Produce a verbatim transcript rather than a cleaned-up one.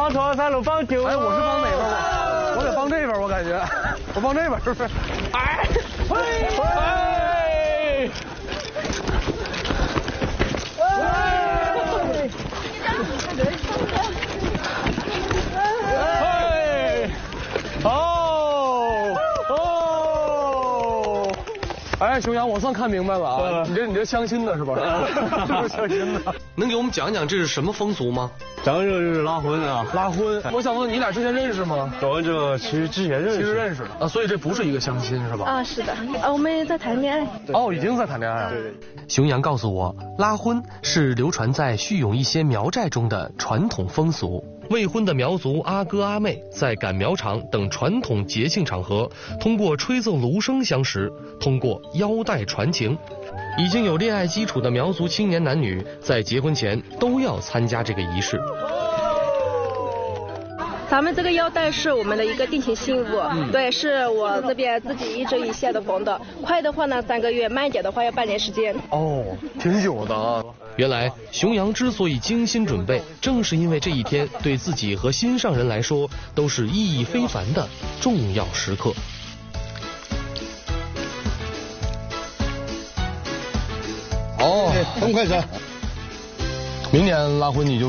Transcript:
放错三路放九。 哎，我是放哪边？我我得放这边，我感觉，我放这边是不是？ 哎，嘿，嘿。哦哦！ 哎，熊阳，我算看明白了啊！你这你这相亲的是吧？这是相亲的。 能给我们讲讲这是什么风俗吗？ 咱们这是拉婚啊， 拉婚。我想问你俩之前认识吗？ 我们这其实之前认识， 其实认识的啊，所以这不是一个相亲是吧？ 啊，是的，啊，我们在谈恋爱。 哦，已经在谈恋爱了。 对对。 熊阳告诉我，拉婚是流传在叙永一些苗寨中的传统风俗。未婚的苗族阿哥阿妹在赶苗场等传统节庆场合，通过吹奏芦笙相识，通过腰带传情。已经有恋爱基础的苗族青年男女，在结婚前都要参加这个仪式。 咱们这个腰带是我们的一个定情信物，嗯、对，是我这边自己一针一线的缝的，快的话呢三个月，慢一点的话要半年时间。 哦，挺久的啊。 原来熊阳之所以精心准备，正是因为这一天对自己和心上人来说都是意义非凡的重要时刻。 哦，很快车。明年拉婚你就